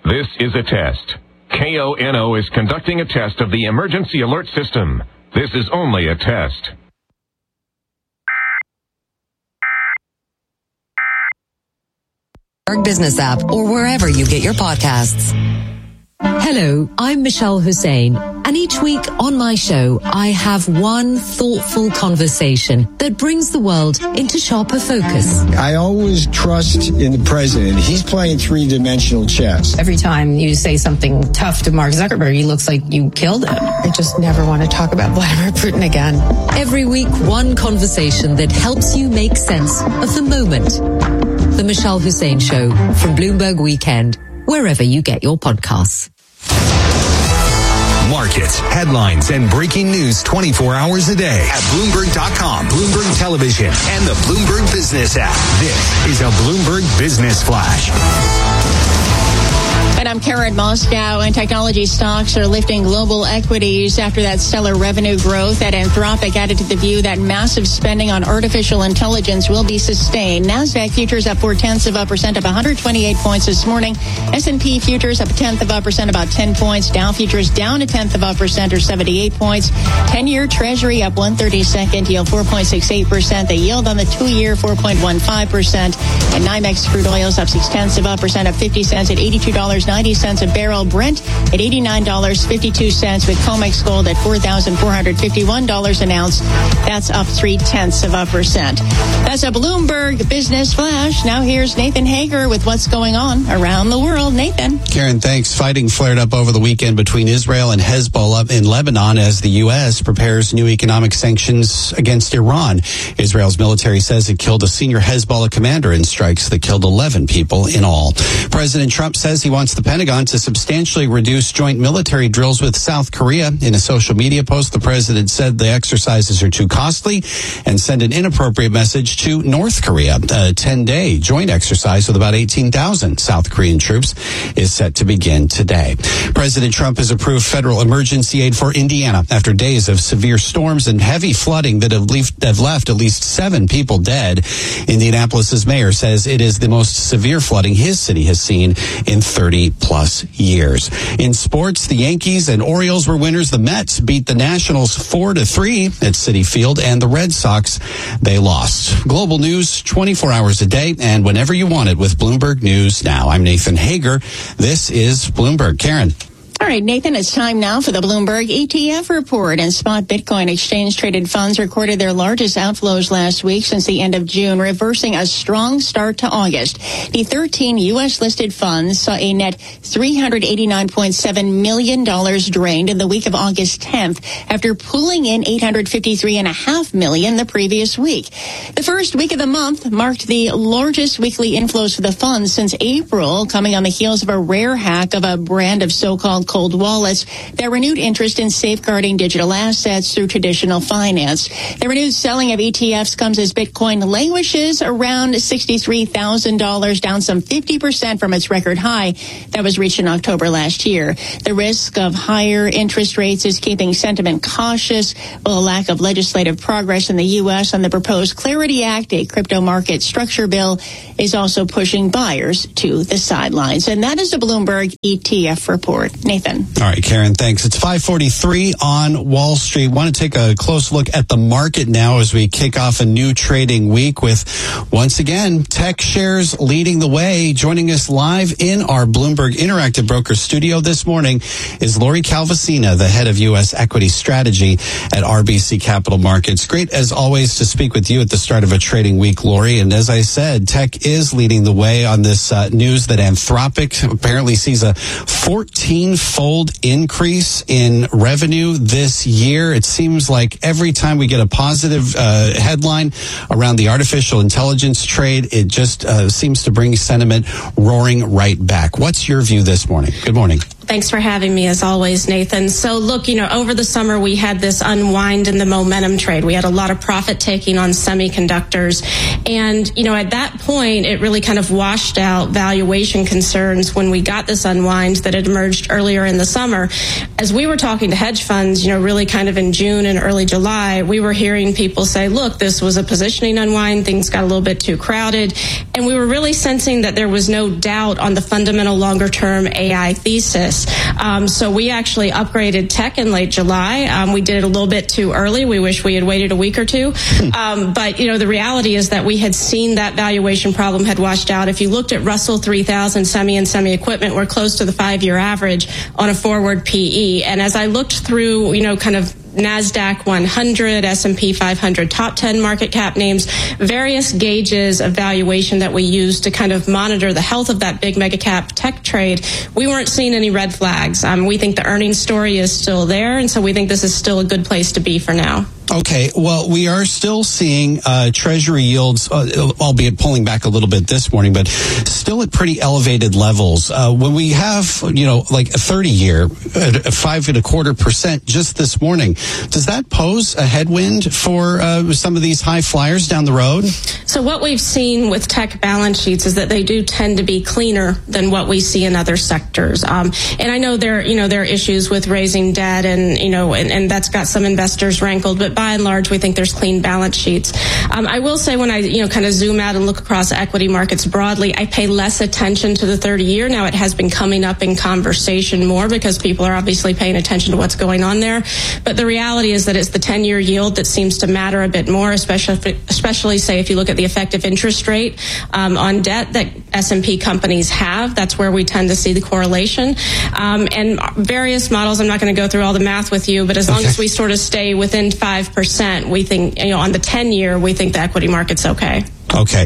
This is a test. KONO is conducting a test of the emergency alert system. This is only a test. Business app or wherever you get your podcasts. Hello, I'm Michelle Hussein, and each week on my show, I have one thoughtful conversation that brings the world into sharper focus. I always trust in the president. He's playing three-dimensional chess. Every time you say something tough to Mark Zuckerberg, he looks like you killed him. I just never want to talk about Vladimir Putin again. Every week, one conversation that helps you make sense of the moment. The Michelle Hussein Show from Bloomberg Weekend, wherever you get your podcasts. Markets, headlines, and breaking news 24 hours a day at Bloomberg.com, Bloomberg Television, and the Bloomberg Business app. This is a Bloomberg Business Flash. And I'm Karen Moscow, and technology stocks are lifting global equities after that stellar revenue growth at Anthropic added to the view that massive spending on artificial intelligence will be sustained. NASDAQ futures up 0.4%, up 128 points this morning. S&P futures up 0.1%, about 10 points. Dow futures down 0.1% or 78 points. 10-year Treasury up 1/32, yield 4.68%. The yield on the 2-year 4.15%. And NYMEX crude oil's up 0.6%, up 50 cents at $82.90 a barrel. Brent at $89.52, with COMEX gold at $4,451 an ounce. That's up 0.3%. That's a Bloomberg Business Flash. Now here's Nathan Hager with what's going on around the world. Nathan. Karen, thanks. Fighting flared up over the weekend between Israel and Hezbollah in Lebanon as the U.S. prepares new economic sanctions against Iran. Israel's military says it killed a senior Hezbollah commander in strikes that killed 11 people in all. President Trump says he wants the Pentagon to substantially reduce joint military drills with South Korea. In a social media post, the president said the exercises are too costly and send an inappropriate message to North Korea. A 10-day joint exercise with about 18,000 South Korean troops is set to begin today. President Trump has approved federal emergency aid for Indiana after days of severe storms and heavy flooding that have left at least 7 people dead. Indianapolis's mayor says it is the most severe flooding his city has seen in 30-plus years. In sports, the Yankees and Orioles were winners. The Mets beat the Nationals 4-3 at Citi Field, and the Red Sox, they lost. Global news 24 hours a day and whenever you want it with Bloomberg News Now. I'm Nathan Hager. This is Bloomberg. Karen. All right, Nathan, it's time now for the Bloomberg ETF report. And spot Bitcoin exchange-traded funds recorded their largest outflows last week since the end of June, reversing a strong start to August. The 13 U.S.-listed funds saw a net $389.7 million drained in the week of August 10th after pulling in $853.5 million the previous week. The first week of the month marked the largest weekly inflows for the funds since April, coming on the heels of a rare hack of a brand of so-called cold wallets that renewed interest in safeguarding digital assets through traditional finance. The renewed selling of ETFs comes as Bitcoin languishes around $63,000, down some 50% from its record high that was reached in October last year. The risk of higher interest rates is keeping sentiment cautious, while a lack of legislative progress in the U.S. on the proposed Clarity Act, a crypto market structure bill, is also pushing buyers to the sidelines. And that is the Bloomberg ETF report. Nathan. All right, Karen, thanks. It's 5:43 on Wall Street. Want to take a close look at the market now as we kick off a new trading week with, once again, tech shares leading the way. Joining us live in our Bloomberg Interactive Brokers studio this morning is Lori Calvasina, the head of U.S. Equity Strategy at RBC Capital Markets. Great, as always, to speak with you at the start of a trading week, Lori. And as I said, tech is leading the way on this news that Anthropic apparently sees a 14-fold increase in revenue this year. It seems like every time we get a positive headline around the artificial intelligence trade, it just seems to bring sentiment roaring right back. What's your view this morning? Good morning. Thanks for having me, as always, Nathan. So, look, over the summer, we had this unwind in the momentum trade. We had a lot of profit taking on semiconductors. And, at that point, it really kind of washed out valuation concerns when we got this unwind that had emerged earlier in the summer. As we were talking to hedge funds, really kind of in June and early July, we were hearing people say, look, this was a positioning unwind. Things got a little bit too crowded. And we were really sensing that there was no doubt on the fundamental longer-term AI thesis. So we actually upgraded tech in late July. We did it a little bit too early. We wish we had waited a week or two. But, the reality is that we had seen that valuation problem had washed out. If you looked at Russell 3000 semi and semi-equipment, we're close to the 5-year average on a forward PE. And as I looked through, kind of NASDAQ 100, S&P 500, top 10 market cap names, various gauges of valuation that we use to kind of monitor the health of that big mega cap tech trade, we weren't seeing any red flags. We think the earnings story is still there, and so we think this is still a good place to be for now. Okay, well, we are still seeing Treasury yields, albeit pulling back a little bit this morning, but still at pretty elevated levels. When we have, like a 30-year at 5.25% just this morning, does that pose a headwind for some of these high flyers down the road? So what we've seen with tech balance sheets is that they do tend to be cleaner than what we see in other sectors. And I know there are issues with raising debt and that's got some investors rankled, but by and large, we think there's clean balance sheets. I will say when I, kind of zoom out and look across equity markets broadly, I pay less attention to the 30-year. Now, it has been coming up in conversation more because people are obviously paying attention to what's going on there. But the reality is that it's the 10-year yield that seems to matter a bit more, especially say, if you look at the effective interest rate on debt that S&P companies have. That's where we tend to see the correlation. And various models, I'm not going to go through all the math with you, but as long as we sort of stay within 5%, we think, on the 10-year, we think the equity market's okay. Okay.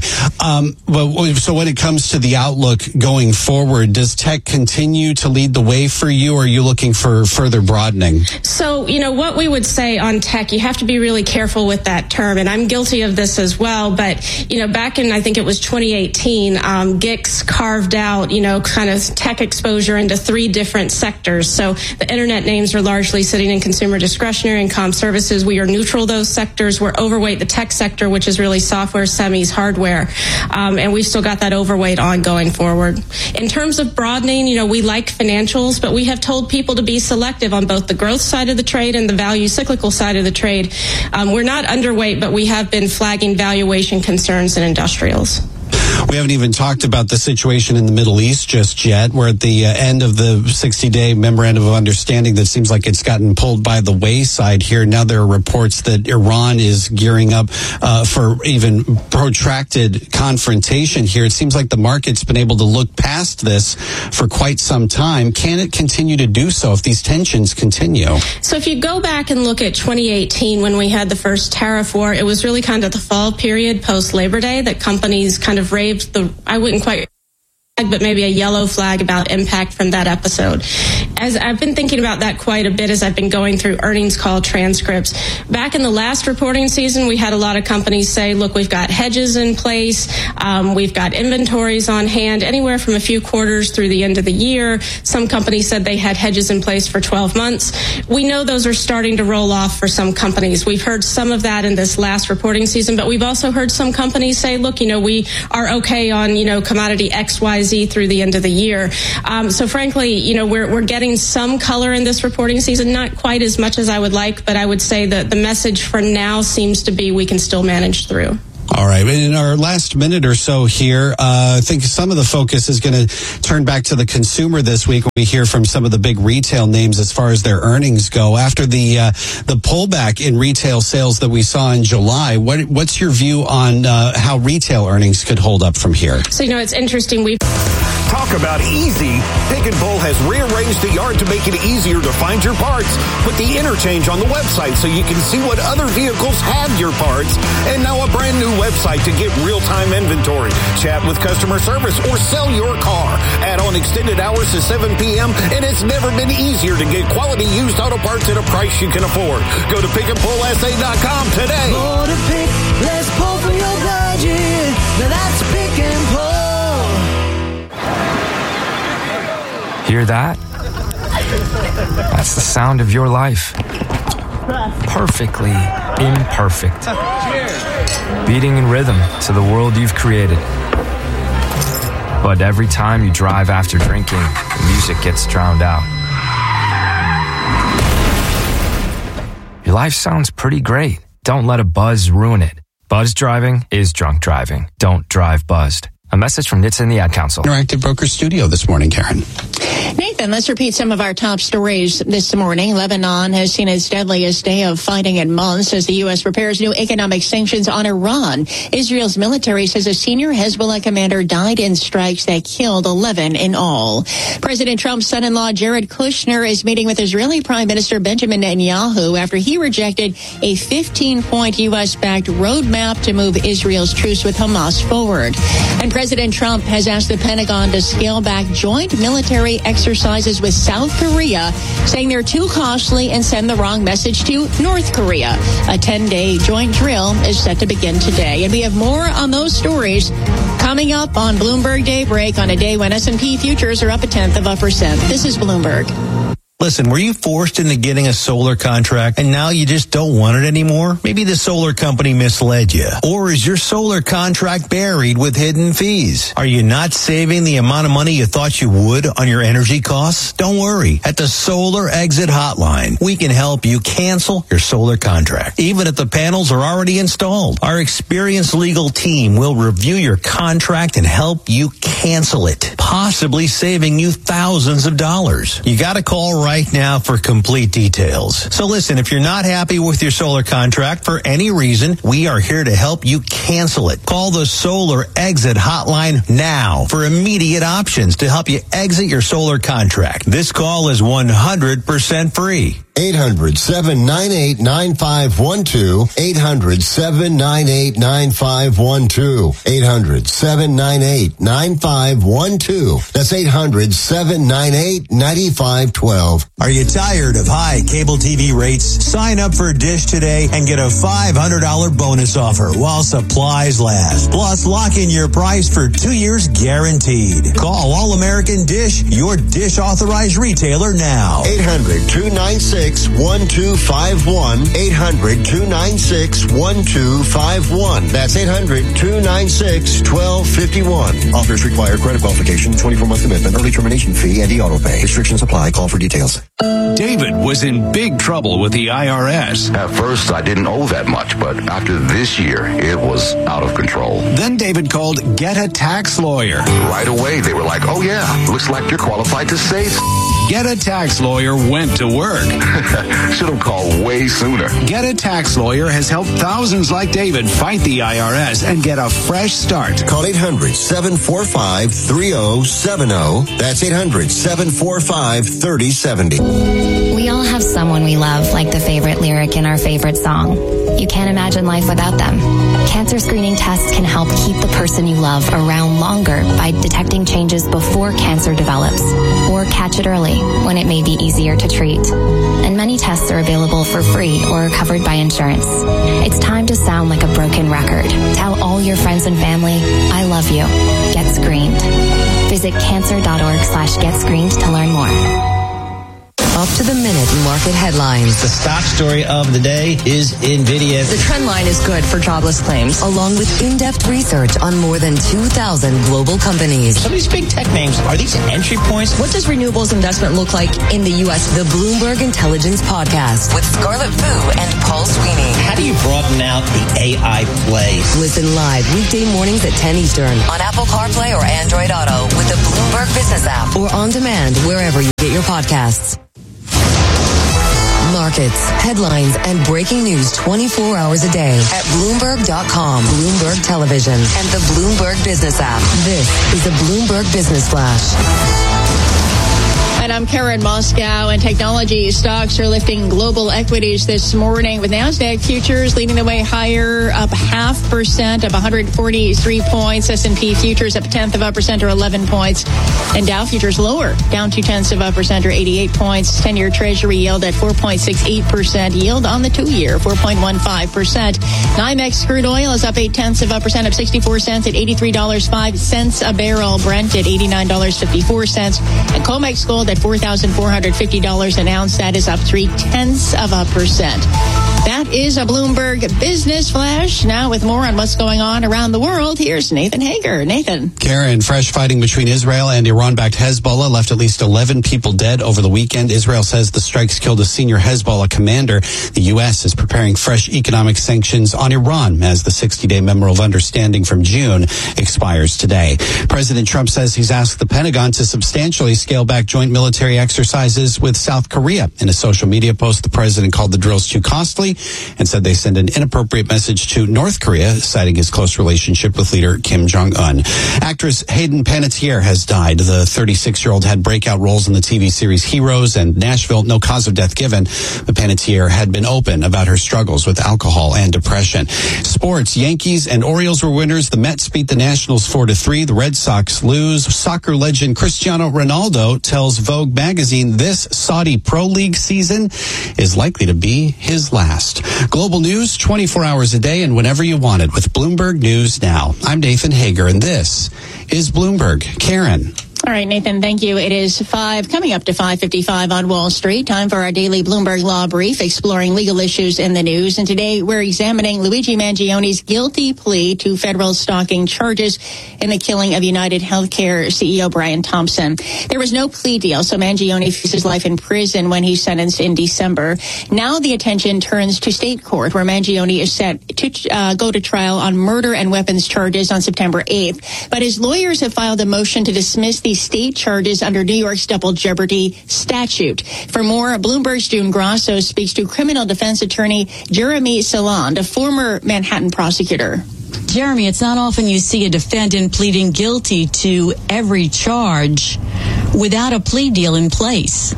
So when it comes to the outlook going forward, does tech continue to lead the way for you, or are you looking for further broadening? So, what we would say on tech, you have to be really careful with that term, and I'm guilty of this as well. But, back in, I think it was 2018, GICS carved out, kind of tech exposure into 3 different sectors. So the internet names are largely sitting in consumer discretionary and comm services. We are neutral those sectors. We're overweight the tech sector, which is really software, semis, hardware, and we've still got that overweight on going forward. In terms of broadening, we like financials, but we have told people to be selective on both the growth side of the trade and the value cyclical side of the trade. We're not underweight, but we have been flagging valuation concerns in industrials. We haven't even talked about the situation in the Middle East just yet. We're at the end of the 60-day memorandum of understanding that seems like it's gotten pulled by the wayside here. Now there are reports that Iran is gearing up for even protracted confrontation here. It seems like the market's been able to look past this for quite some time. Can it continue to do so if these tensions continue? So if you go back and look at 2018 when we had the first tariff war, it was really kind of the fall period post-Labor Day that companies kind of raved I wouldn't quite, but maybe a yellow flag about impact from that episode. As I've been thinking about that quite a bit as I've been going through earnings call transcripts. Back in the last reporting season, we had a lot of companies say, look, we've got hedges in place. We've got inventories on hand anywhere from a few quarters through the end of the year. Some companies said they had hedges in place for 12 months. We know those are starting to roll off for some companies. We've heard some of that in this last reporting season, but we've also heard some companies say, look, we are okay on, commodity XYZ through the end of the year. So frankly, we're getting some color in this reporting season, not quite as much as I would like, but I would say that the message for now seems to be we can still manage through. All right. In our last minute or so here, I think some of the focus is going to turn back to the consumer this week when we hear from some of the big retail names as far as their earnings go. After the pullback in retail sales that we saw in July, what's your view on how retail earnings could hold up from here? So, it's interesting. Talk about easy. Pick and Pull has rearranged the yard to make it easier to find your parts. Put the interchange on the website so you can see what other vehicles have your parts. And now a brand new website to get real-time inventory. Chat with customer service or sell your car. Add on extended hours to 7 p.m. and it's never been easier to get quality used auto parts at a price you can afford. Go to pickandpullsa.com today. More to pick, less pull for your budget. Now that's Pick and Pull. Hear that? That's the sound of your life. Perfectly imperfect. Beating in rhythm to the world you've created. But every time you drive after drinking, the music gets drowned out. Your life sounds pretty great. Don't let a buzz ruin it. Buzz driving is drunk driving. Don't drive buzzed. A message from NHTSA and the Ad Council. Interactive Broker Studio this morning, Karen. Nathan, let's repeat some of our top stories this morning. Lebanon has seen its deadliest day of fighting in months as the U.S. prepares new economic sanctions on Iran. Israel's military says a senior Hezbollah commander died in strikes that killed 11 in all. President Trump's son-in-law Jared Kushner is meeting with Israeli Prime Minister Benjamin Netanyahu after he rejected a 15-point U.S.-backed roadmap to move Israel's truce with Hamas forward. And President Trump has asked the Pentagon to scale back joint military exercises with South Korea, saying they're too costly and send the wrong message to North Korea. A 10-day joint drill is set to begin today. And we have more on those stories coming up on Bloomberg Daybreak on a day when S&P futures are up 0.1%. This is Bloomberg. Listen, were you forced into getting a solar contract and now you just don't want it anymore? Maybe the solar company misled you. Or is your solar contract buried with hidden fees? Are you not saving the amount of money you thought you would on your energy costs? Don't worry. At the Solar Exit Hotline, we can help you cancel your solar contract, even if the panels are already installed. Our experienced legal team will review your contract and help you cancel it, possibly saving you thousands of dollars. You got to call right now for complete details. So listen, if you're not happy with your solar contract for any reason, we are here to help you cancel it. Call the Solar Exit Hotline now for immediate options to help you exit your solar contract. This call is 100% free. 800-798-9512. 800-798-9512. 800-798-9512. That's 800-798-9512. Are you tired of high cable TV rates? Sign up for Dish today and get a $500 bonus offer while supplies last. Plus, lock in your price for 2 years guaranteed. Call All American Dish, your Dish authorized retailer now. 800-296-1251. 800-296-1251. That's 800-296-1251. Offers require credit qualification, 24-month commitment, early termination fee, and auto pay. Restrictions apply. Call for details. David was in big trouble with the IRS. At first, I didn't owe that much, but after this year, it was out of control. Then David called Get a Tax Lawyer. Right away, they were like, oh yeah, looks like you're qualified to save. Get a Tax Lawyer went to work. Should have called way sooner. Get a Tax Lawyer has helped thousands like David fight the IRS and get a fresh start. Call 800-745-3070. That's 800-745-3070. We all have someone we love, like the favorite lyric in our favorite song. You can't imagine life without them. Cancer screening tests can help keep the person you love around longer by detecting changes before cancer develops, or catch it early when it may be easier to treat. And many tests are available for free or covered by insurance. It's time to sound like a broken record. Tell all your friends and family, I love you. Get screened. Visit cancer.org/getscreened to learn more. Up to the minute market headlines. The stock story of the day is NVIDIA. The trend line is good for jobless claims. Along with in-depth research on more than 2,000 global companies. Some of these big tech names, are these entry points? What does renewables investment look like in the U.S.? The Bloomberg Intelligence Podcast with Scarlett Fu and Paul Sweeney. How do you broaden out the AI plays? Listen live weekday mornings at 10 Eastern on Apple CarPlay or Android Auto with the Bloomberg Business app or on demand wherever you get your podcasts. Markets, headlines, and breaking news 24 hours a day at Bloomberg.com, Bloomberg Television, and the Bloomberg Business app. This is the Bloomberg Business Flash. And I'm Karen Moscow, and technology stocks are lifting global equities this morning with NASDAQ futures leading the way higher, up 0.5%, up 143 points. S&P futures up 0.1% or 11 points. And Dow futures lower, down 0.2% or 88 points. 10-year Treasury yield at 4.68%. Yield on the 2-year, 4.15%. NYMEX crude oil is up 0.8%, up 64 cents at $83.05 a barrel. Brent at $89.54. And COMEX gold at $4,450 an ounce. That is up 0.3%. That is a Bloomberg Business Flash. Now with more on what's going on around the world, here's Nathan Hager. Nathan. Karen, fresh fighting between Israel and Iran-backed Hezbollah left at least 11 people dead over the weekend. Israel says the strikes killed a senior Hezbollah commander. The U.S. is preparing fresh economic sanctions on Iran as the 60-day Memo of Understanding from June expires today. President Trump says he's asked the Pentagon to substantially scale back joint military exercises with South Korea. In a social media post, the president called the drills too costly and said they send an inappropriate message to North Korea, citing his close relationship with leader Kim Jong-un. Actress Hayden Panettiere has died. The 36-year-old had breakout roles in the TV series Heroes and Nashville, no cause of death given. But Panettiere had been open about her struggles with alcohol and depression. Sports, Yankees and Orioles were winners. The Mets beat the Nationals 4-3. The Red Sox lose. Soccer legend Cristiano Ronaldo tells Vogue magazine this Saudi Pro League season is likely to be his last. Global news 24 hours a day and whenever you want it with Bloomberg News Now. I'm Nathan Hager and this is Bloomberg. Karen. All right, Nathan, thank you. It is coming up to 5:55 on Wall Street. Time for our daily Bloomberg Law Brief, exploring legal issues in the news. And today we're examining Luigi Mangione's guilty plea to federal stalking charges in the killing of United Healthcare CEO Brian Thompson. There was no plea deal, so Mangione faces life in prison when he's sentenced in December. Now the attention turns to state court, where Mangione is set to go to trial on murder and weapons charges on September 8th. But his lawyers have filed a motion to dismiss the state charges under New York's double jeopardy statute. For more, Bloomberg's June Grasso speaks to criminal defense attorney Jeremy Saland, a former Manhattan prosecutor. Jeremy, it's not often you see a defendant pleading guilty to every charge without a plea deal in place.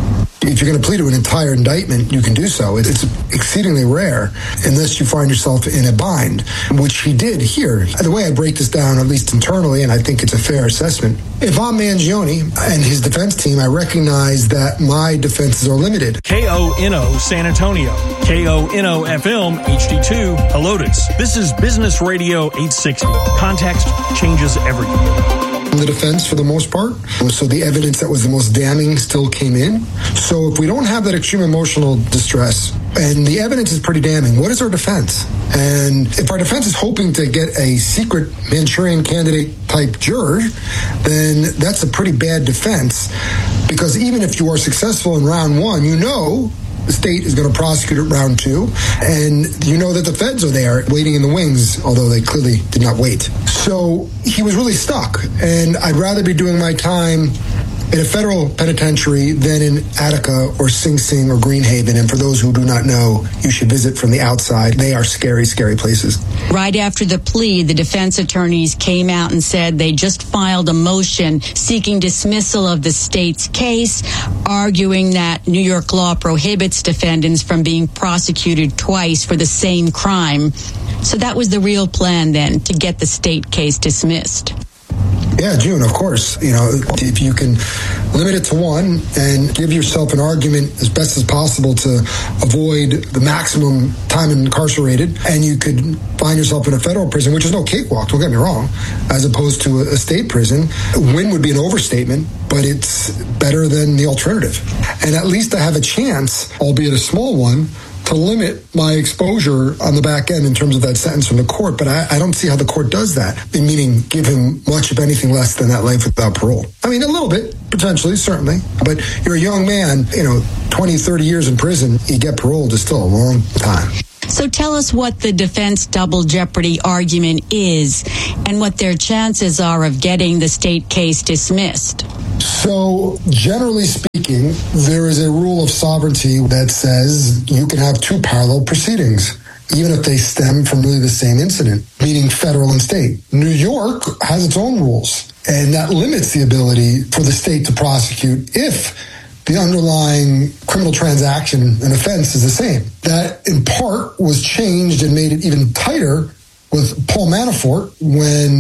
If you're going to plead to an entire indictment, you can do so. It's exceedingly rare unless you find yourself in a bind, which he did here. The way I break this down, at least internally, and I think it's a fair assessment, if I'm Mangione and his defense team, I recognize that my defenses are limited. KONO San Antonio, KONO FM HD2 Helotes. This is Business Radio 860. Context changes everything. The defense for the most part. So the evidence that was the most damning still came in. So if we don't have that extreme emotional distress, and the evidence is pretty damning, what is our defense? And if our defense is hoping to get a secret Manchurian candidate type juror, then that's a pretty bad defense, because even if you are successful in round one, you know the state is going to prosecute at round two, and you know that the feds are there waiting in the wings, although they clearly did not wait. So he was really stuck, and I'd rather be doing my time in a federal penitentiary than in Attica or Sing Sing or Greenhaven. And for those who do not know, you should visit from the outside. They are scary, scary places. Right after the plea, the defense attorneys came out and said they just filed a motion seeking dismissal of the state's case, arguing that New York law prohibits defendants from being prosecuted twice for the same crime. So that was the real plan then, to get the state case dismissed. Yeah, June, of course. You know, if you can limit it to one and give yourself an argument as best as possible to avoid the maximum time incarcerated, and you could find yourself in a federal prison, which is no cakewalk, don't get me wrong, as opposed to a state prison, win would be an overstatement, but it's better than the alternative. And at least I have a chance, albeit a small one, to limit my exposure on the back end in terms of that sentence from the court. But I don't see how the court does that, meaning give him much, if anything, less than that life without parole. I mean, a little bit, potentially, certainly. But you're a young man, 20, 30 years in prison, you get paroled is still a long time. So tell us what the defense double jeopardy argument is and what their chances are of getting the state case dismissed. So, generally speaking, there is a rule of sovereignty that says you can have two parallel proceedings, even if they stem from really the same incident, meaning federal and state. New York has its own rules, and that limits the ability for the state to prosecute if the underlying criminal transaction and offense is the same. That, in part, was changed and made it even tighter with Paul Manafort when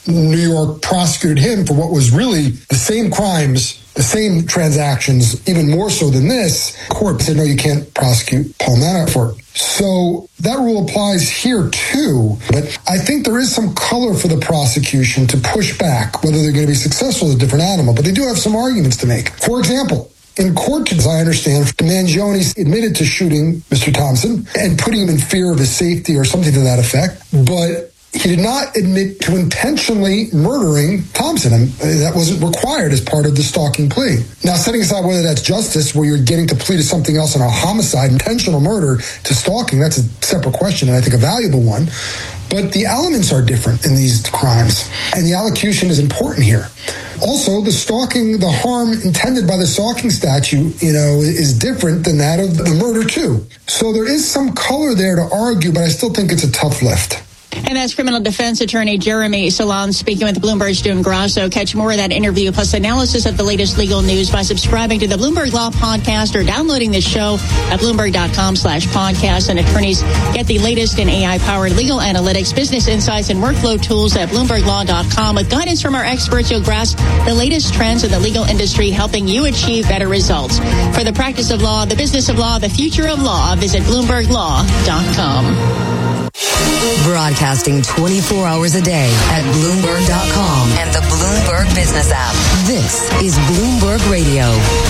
New York prosecuted him for what was really the same crimes, the same transactions, even more so than this. Court said, no, you can't prosecute Paul Manafort. So that rule applies here too. But I think there is some color for the prosecution to push back. Whether they're going to be successful is a different animal, but they do have some arguments to make. For example, in court, as I understand, Mangione admitted to shooting Mr. Thompson and putting him in fear of his safety or something to that effect. But he did not admit to intentionally murdering Thompson, and that wasn't required as part of the stalking plea. Now, setting aside whether that's justice, where you're getting to plead to something else in a homicide, intentional murder to stalking, that's a separate question, and I think a valuable one. But the elements are different in these crimes, and the allocution is important here. Also, the stalking, the harm intended by the stalking statute, is different than that of the murder too. So there is some color there to argue, but I still think it's a tough lift. And that's criminal defense attorney Jeremy Salon speaking with Bloomberg's June Grasso. Catch more of that interview plus analysis of the latest legal news by subscribing to the Bloomberg Law Podcast or downloading the show at Bloomberg.com/podcast. And attorneys get the latest in AI-powered legal analytics, business insights, and workflow tools at BloombergLaw.com. With guidance from our experts, you'll grasp the latest trends in the legal industry, helping you achieve better results. For the practice of law, the business of law, the future of law, visit BloombergLaw.com. Broadcasting 24 hours a day at Bloomberg.com and the Bloomberg Business app. This is Bloomberg Radio.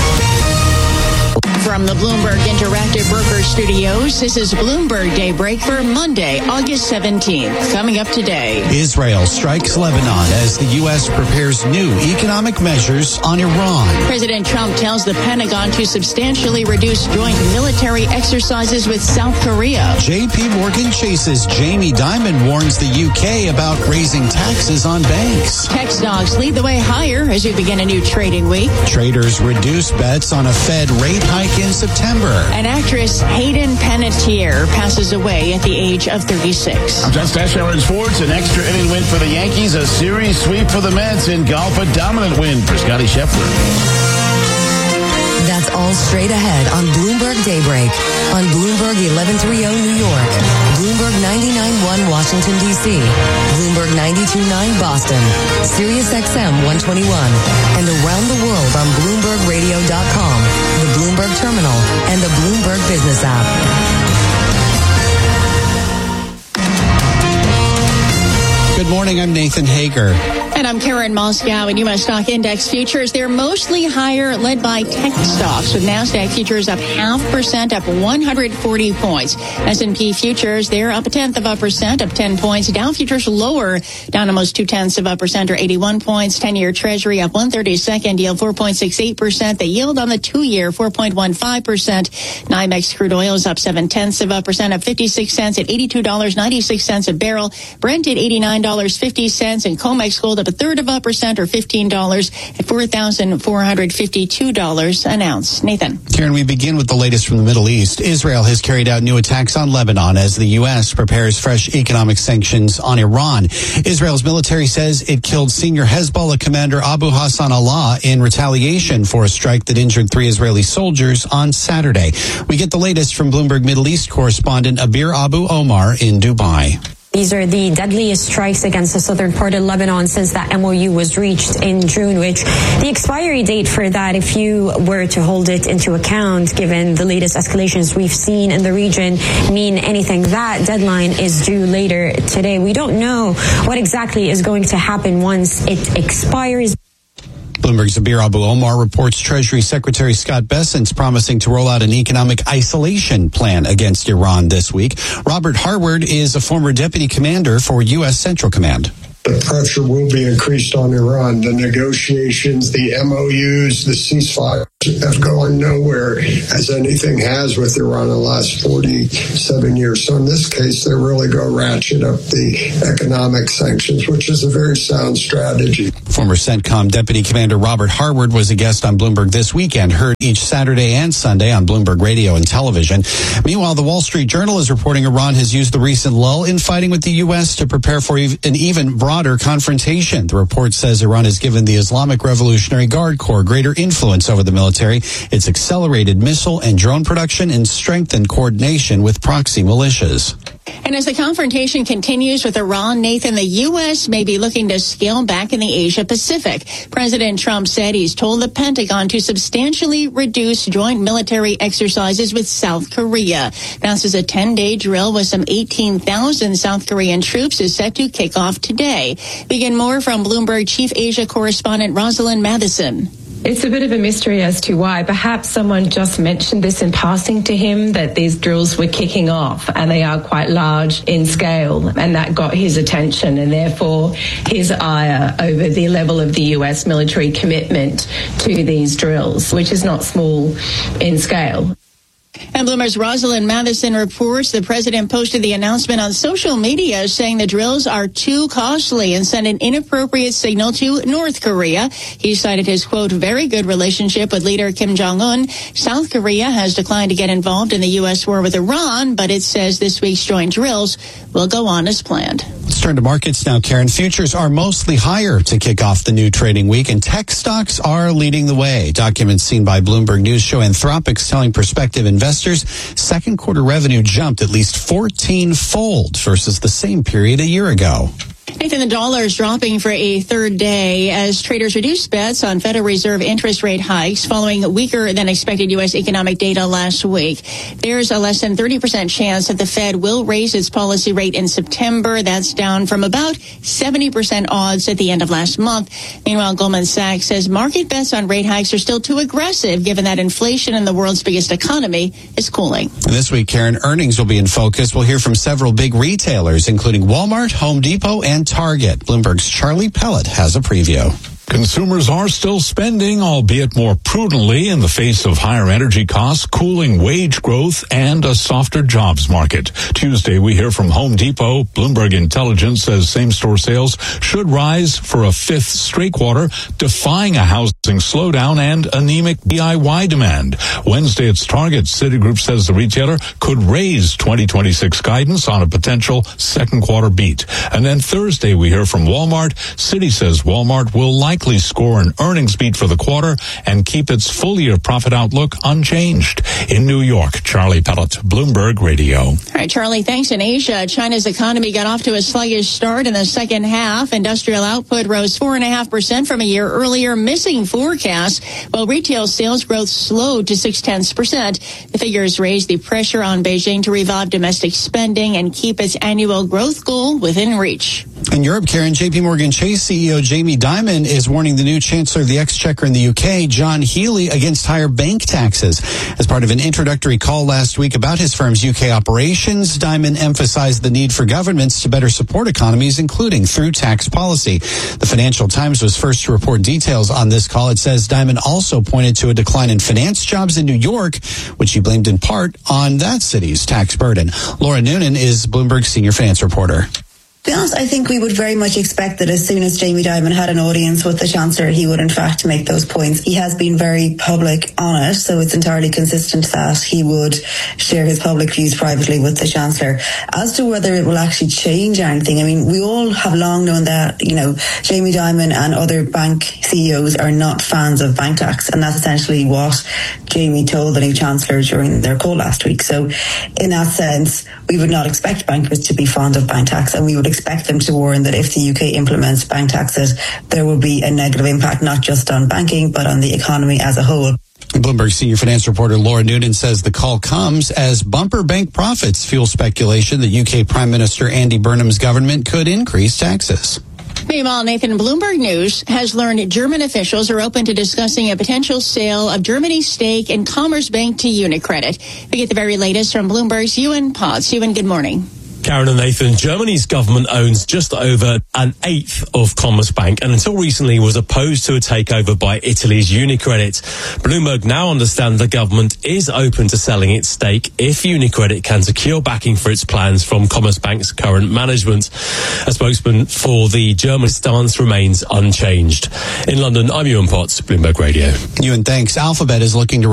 From the Bloomberg Interactive Broker Studios, this is Bloomberg Daybreak for Monday, August 17th. Coming up today. Israel strikes Lebanon as the U.S. prepares new economic measures on Iran. President Trump tells the Pentagon to substantially reduce joint military exercises with South Korea. J.P. Morgan Chase's Jamie Dimon warns the U.K. about raising taxes on banks. Tech stocks lead the way higher as we begin a new trading week. Traders reduce bets on a Fed rate hike in September. And actress Hayden Panettiere passes away at the age of 36. I'm John Stashower in sports. An extra inning win for the Yankees. A series sweep for the Mets. In golf, a dominant win for Scotty Scheffler. That's all straight ahead on Bloomberg Daybreak. On Bloomberg 1130 New York. Bloomberg 99.1 Washington, D.C. Bloomberg 92.9 Boston. Sirius XM 121. And around the world on BloombergRadio.com, the Bloomberg Terminal, and the Bloomberg Business app. Good morning, I'm Nathan Hager. And I'm Karen Moscow. In U.S. stock index futures, they're mostly higher, led by tech stocks, with NASDAQ futures up 0.5%, up 140 points. S&P futures, they're up 0.1%, up 10 points. Dow futures lower, down almost 0.2%, or 81 points. 10-year Treasury up 1/32, yield 4.68%. The yield on the 2-year, 4.15%. NYMEX crude oil is up 0.7%, up 56 cents at $82.96 a barrel. Brent at $89.50, and COMEX gold up 0.33%, or $15 at $4,452 an ounce. Nathan. Karen, we begin with the latest from the Middle East. Israel has carried out new attacks on Lebanon as the U.S. prepares fresh economic sanctions on Iran. Israel's military says it killed senior Hezbollah commander Abu Hassan Allah in retaliation for a strike that injured 3 Israeli soldiers on Saturday. We get the latest from Bloomberg Middle East correspondent Abir Abu Omar in Dubai. These are the deadliest strikes against the southern part of Lebanon since that MOU was reached in June, which the expiry date for that, if you were to hold it into account, given the latest escalations we've seen in the region, mean anything. That deadline is due later today. We don't know what exactly is going to happen once it expires. Bloomberg's Abir Abu Omar reports Treasury Secretary Scott Bessent's promising to roll out an economic isolation plan against Iran this week. Robert Harward is a former deputy commander for U.S. Central Command. The pressure will be increased on Iran. The negotiations, the MOUs, the ceasefire have gone nowhere, as anything has with Iran in the last 47 years. So in this case, they really go ratchet up the economic sanctions, which is a very sound strategy. Former CENTCOM Deputy Commander Robert Harward was a guest on Bloomberg this weekend, heard each Saturday and Sunday on Bloomberg Radio and television. Meanwhile, the Wall Street Journal is reporting Iran has used the recent lull in fighting with the U.S. to prepare for an even broader confrontation. The report says Iran has given the Islamic Revolutionary Guard Corps greater influence over the military. It's accelerated missile and drone production and strengthened coordination with proxy militias. And as the confrontation continues with Iran, Nathan, the U.S. may be looking to scale back in the Asia-Pacific. President Trump said he's told the Pentagon to substantially reduce joint military exercises with South Korea. This is a 10-day drill with some 18,000 South Korean troops is set to kick off today. Begin more from Bloomberg Chief Asia correspondent Rosalind Matheson. It's a bit of a mystery as to why. Perhaps someone just mentioned this in passing to him, that these drills were kicking off and they are quite large in scale, and that got his attention and therefore his ire over the level of the US military commitment to these drills, which is not small in scale. And Bloomberg's Rosalind Matheson reports the president posted the announcement on social media saying the drills are too costly and sent an inappropriate signal to North Korea. He cited his, quote, very good relationship with leader Kim Jong-un. South Korea has declined to get involved in the U.S. war with Iran, but it says this week's joint drills will go on as planned. Let's turn to markets now, Karen. Futures are mostly higher to kick off the new trading week, and tech stocks are leading the way. Documents seen by Bloomberg News show Anthropic's telling prospective investors second quarter revenue jumped at least 14-fold versus the same period a year ago. Nathan, the dollar is dropping for a third day as traders reduce bets on Federal Reserve interest rate hikes following weaker than expected U.S. economic data last week. There's a less than 30% chance that the Fed will raise its policy rate in September. That's down from about 70% odds at the end of last month. Meanwhile, Goldman Sachs says market bets on rate hikes are still too aggressive given that inflation in the world's biggest economy is cooling. This week, Karen, earnings will be in focus. We'll hear from several big retailers, including Walmart, Home Depot, and Target. Bloomberg's Charlie Pellet has a preview. Consumers are still spending, albeit more prudently, in the face of higher energy costs, cooling wage growth, and a softer jobs market. Tuesday, we hear from Home Depot. Bloomberg Intelligence says same-store sales should rise for a fifth straight quarter, defying a housing slowdown and anemic DIY demand. Wednesday, it's Target. Citigroup says the retailer could raise 2026 guidance on a potential second quarter beat. And then Thursday, we hear from Walmart. Citi says Walmart will likely score an earnings beat for the quarter and keep its full-year profit outlook unchanged. In New York, Charlie Pellet, Bloomberg Radio. All right, Charlie, thanks. In Asia, China's economy got off to a sluggish start in the second half. Industrial output rose 4.5% from a year earlier, missing forecasts, while retail sales growth slowed to 0.6%. The figures raised the pressure on Beijing to revive domestic spending and keep its annual growth goal within reach. In Europe, Karen, JP Morgan Chase CEO Jamie Dimon is warning the new Chancellor of the Exchequer in the UK, John Healey, against higher bank taxes. As part of an introductory call last week about his firm's UK operations, Dimon emphasized the need for governments to better support economies, including through tax policy. The Financial Times was first to report details on this call. It says Dimon also pointed to a decline in finance jobs in New York, which he blamed in part on that city's tax burden. Laura Noonan is Bloomberg's senior finance reporter. To be honest, I think we would very much expect that as soon as Jamie Dimon had an audience with the Chancellor, he would in fact make those points. He has been very public on it, so it's entirely consistent that he would share his public views privately with the Chancellor. As to whether it will actually change anything, I mean, we all have long known that, Jamie Dimon and other bank CEOs are not fans of bank tax, and that's essentially what Jamie told the new Chancellor during their call last week. So in that sense, we would not expect bankers to be fond of bank tax, and we would expect them to warn that if the UK implements bank taxes, there will be a negative impact not just on banking, but on the economy as a whole. Bloomberg senior finance reporter Laura Noonan says the call comes as bumper bank profits fuel speculation that UK Prime Minister Andy Burnham's government could increase taxes. Meanwhile, Nathan, Bloomberg News has learned German officials are open to discussing a potential sale of Germany's stake in Commerzbank to UniCredit. We get the very latest from Bloomberg's Ewan Potts. Ewan, good morning. Karen and Nathan, Germany's government owns just over an eighth of Commerzbank and until recently was opposed to a takeover by Italy's UniCredit. Bloomberg now understands the government is open to selling its stake if UniCredit can secure backing for its plans from Commerzbank's current management. A spokesman for the German stance remains unchanged. In London, I'm Ewan Potts, Bloomberg Radio. Ewan, thanks. Alphabet is looking to